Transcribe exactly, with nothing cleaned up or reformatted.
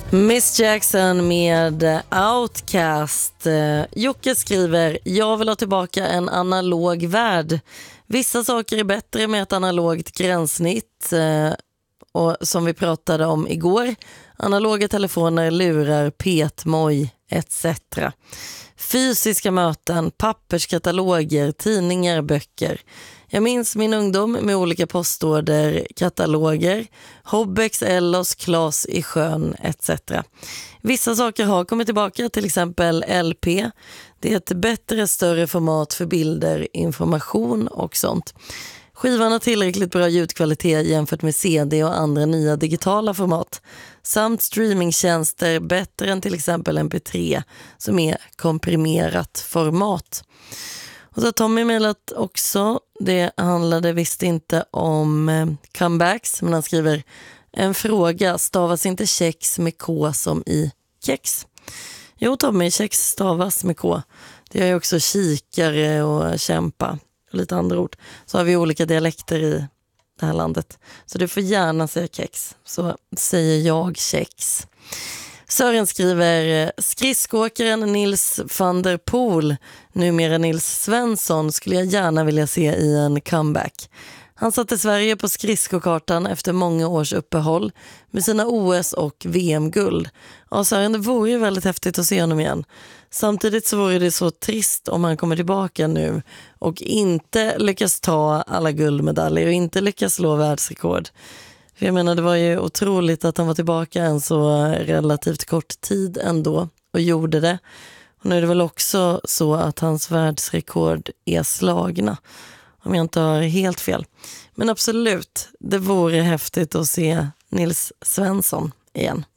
Miss Jackson med Outcast. Eh, Jocke skriver: jag vill ha tillbaka en analog värld. Vissa saker är bättre med ett analogt gränssnitt. Eh, och som vi pratade om igår. Analoga telefoner, lurar, petmoj et cetera. Fysiska möten, papperskataloger, tidningar, böcker. Jag minns min ungdom med olika postorder, kataloger, Hobbex, Ellos, Klas i sjön et cetera. Vissa saker har kommit tillbaka, till exempel L P. Det är ett bättre, större format för bilder, information och sånt. Skivan har tillräckligt bra ljudkvalitet jämfört med C D och andra nya digitala format. Samt streamingtjänster bättre än till exempel M P tre som är komprimerat format. Och så har Tommy mejlat också. Det handlade visst inte om eh, comebacks, men han skriver: en fråga, stavas inte kex med K som i kex? Jo Tommy, kex stavas med K. Det är ju också kikare och kämpa och lite andra ord. Så har vi olika dialekter i det här landet. Så du får gärna säga kex, så säger jag kex. Sören skriver: skridskoåkaren Nils van der Poel, numera Nils Svensson, skulle jag gärna vilja se i en comeback. Han satte Sverige på skridskokartan efter många års uppehåll med sina O S och V M-guld. Ja, Sören, det vore ju väldigt häftigt att se honom igen. Samtidigt så vore det så trist om han kommer tillbaka nu och inte lyckas ta alla guldmedaljer och inte lyckas slå världsrekord. För jag menar, det var ju otroligt att han var tillbaka en så relativt kort tid ändå och gjorde det. Och nu är det väl också så att hans världsrekord är slagna, om jag inte har helt fel. Men absolut, det vore häftigt att se Nils Svensson igen.